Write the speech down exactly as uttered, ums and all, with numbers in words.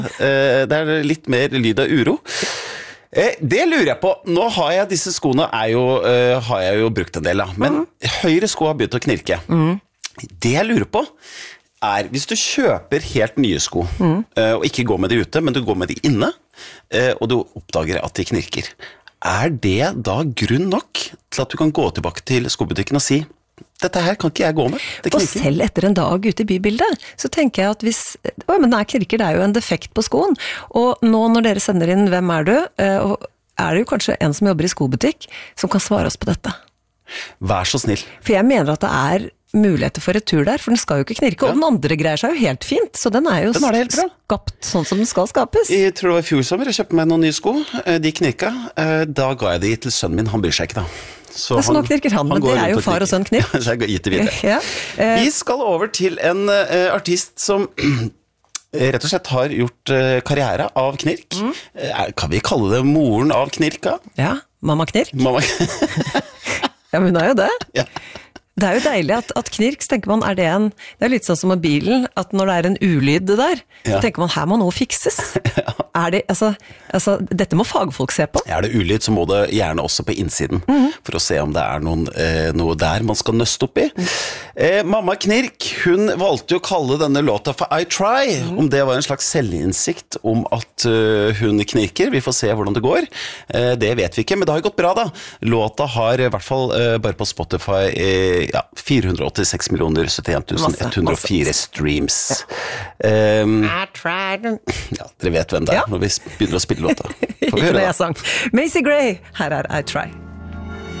Eh, det er litt mer lyd av uro. Eh, det lurer jeg på. Nå har jeg disse skoene, er jo, eh, har jeg jo brukt en del, da. Men mm. høyre sko har begynt å knirke. Mm. Det jeg lurer på er, hvis du kjøper helt nye sko, mm. eh, og ikke går med de ute, men du går med de inne, eh, og du oppdager at de knirker, er det da grunn nok til at du kan gå tilbake til skobutikken og si, dette her kan ikke jeg gå med. Det og selv etter en dag ute i bybildet, så tenker jeg at hvis, å, men nei, knirker, det er jo en defekt på skoen, og nå når dere sender inn, hvem er du, og er det jo kanskje en som jobber i skobutikk, som kan svare oss på dette. Vær så snill. For jeg mener at det er muligheter for retur der, for den skal jo ikke knirke, ja. Og den andre greier seg jo helt fint, så den er jo den er skapt sånn som den skal skapes. Jeg tror det var i fjor sommer, jeg kjøpte meg noen nye sko, de knirka, da ga jeg de til sønnen min, han bryr seg ikke da. Så, så nå knirker han, han men det er jo far og sønn knirk. Så jeg gitt det videre. Ja. Uh, Vi skal over til en uh, artist som rett og slett har gjort uh, karriere av knirk. Mm. Uh, kan vi kalle det moren av knirka? Ja, mamma knirk. Mamma Ja, men hun er jo det. Ja. Det er jo deilig at, at knirk, så tenker man, er det en, det er litt sånn som med bilen, at når det er en ulyd det der, ja. Så tenker man, her må noe fikses. Ja. Er det, altså, altså, dette må fagfolk se på. Er det ulyd, så må det gjerne også på innsiden, mm-hmm. for å se om det er noen, eh, noe der man skal nøste opp i. Mm. Eh, mamma Knirk, hun valgte jo å kalle denne låta for I Try, mm. om det var en slags selvinnsikt om at uh, hun knirker. Vi får se hvordan det går. Eh, det vet vi ikke, men det har jo gått bra da. Låta har i hvert fall uh, bare på Spotify eh, ja, fire hundre åttiseks millioner syttien tusen ett hundre og fire streams. Ja. Um, I tried. Ja, dere vet hvem det er ja. Når vi begynner å spille låta. Ikke det jeg sang. Macy Gray, her er I Try.